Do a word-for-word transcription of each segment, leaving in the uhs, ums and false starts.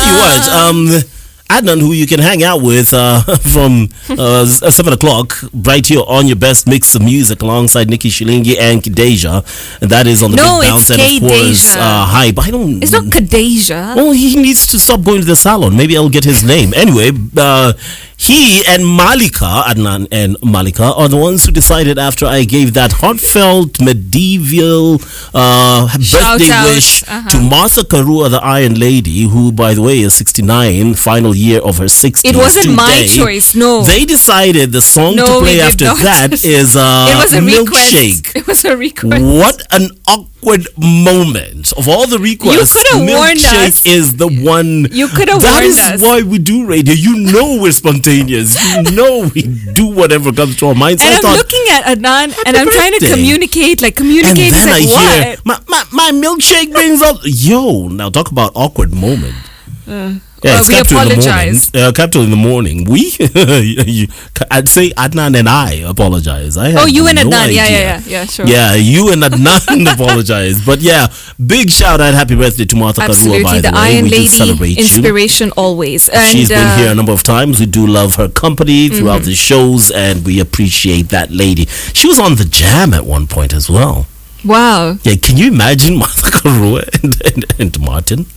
tell you what, um, Adnan, who you can hang out with uh, from uh, seven o'clock, right here on your best mix of music alongside Nikki Shilingi and Kadeja. And that is on the no, Big Bounce. it's And of course, uh, Hype. I don't. It's not Kadeja. Well, he needs to stop going to the salon. Maybe I'll get his name. Anyway, uh, he and Malika, Adnan and Malika, are the ones who decided after I gave that heartfelt medieval uh, birthday out. wish Uh-huh. to Martha Karua, the Iron Lady, who, by the way, is sixty-nine, final year of her sixties. It wasn't today. my choice, no. They decided the song No, to we play did after not. that is uh, It was a Milkshake. request. It was a request. What an awkward moment. Of all the requests, You could have warned Milkshake us. is the one. You could have That warned is us. why we do radio. You know we're spontaneous. You know we do whatever comes to our minds. So And I I'm thought, looking at Adnan and I'm trying to birthday. communicate. Like, and communicate is then I like, hear what? my, my, my milkshake brings up. Yo, now talk about awkward moment. Uh, Yeah, uh, it's we Capital in the apologize. morning. Uh, Capital in the morning. We, you- I'd say Adnan and I apologize. I Oh, had you and no Adnan. Yeah, idea. yeah, yeah. Yeah, sure. Yeah, you and Adnan apologize. But yeah, big shout out, happy birthday to Martha Karua, Absolutely. by the, The way. Iron We do Lady, celebrate you. inspiration always. And, She's been uh, here a number of times. We do love her company throughout Mm-hmm. the shows, and we appreciate that lady. She was on the Jam at one point as well. Wow. Yeah, can you imagine Martha Karua and, and, and Martin?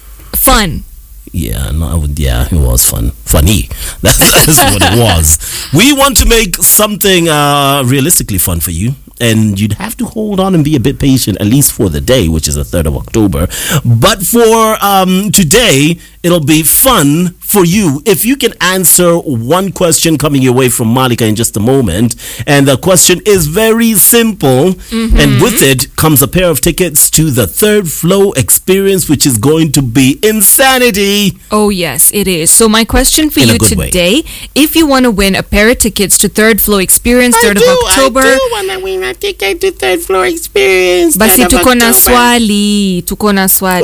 Fun. Yeah, no, I would, yeah, it was fun. Funny. That's, that's what it was. We want to make something uh, realistically fun for you. And you'd have to hold on and be a bit patient, at least for the day, which is the third of October. But for um, today, it'll be fun for you if you can answer one question coming your way from Malika in just a moment. And the question is very simple. Mm-hmm. And with it comes a pair of tickets to the Third Flow Experience, which is going to be insanity. Oh, yes, it is. So my question for In a you good way. today, if you want to win a pair of tickets to Third Flow Experience, third of October. I do want to win a ticket to Third Floor Experience. Basi third of tuko na October. swali, tuko na swali.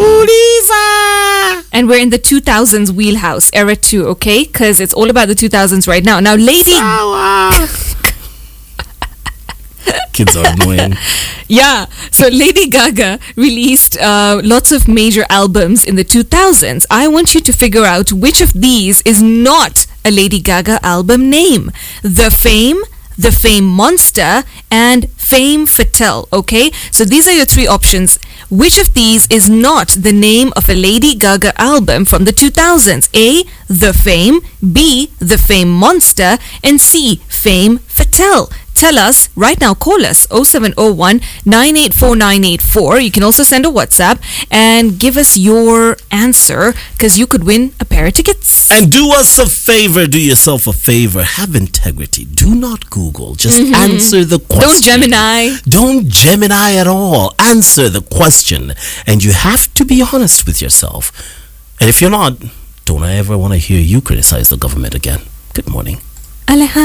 Uliza. And we're in the two thousands wheelhouse, era two, okay? Because it's all about the two thousands right now. Now, lady... Sawa. Kids are annoying. Yeah. So Lady Gaga released uh, lots of major albums in the two thousands. I want you to figure out which of these is not a Lady Gaga album name. The Fame, The Fame Monster, and Fame Fatale, okay? So these are your three options. Which of these is not the name of a Lady Gaga album from the two thousands? A, The Fame, B, The Fame Monster, and C, Fame Fatale. Tell us right now. Call us oh seven oh one, nine eight four nine eight four. You can also send a WhatsApp and give us your answer because you could win a pair of tickets. And do us a favor, do yourself a favor. Have integrity. Do not Google. Just answer the question. Don't Gemini. Don't Gemini at all. Answer the question. And you have to be honest with yourself. And if you're not, don't I ever want to hear you criticize the government again. Good morning. Alejandro.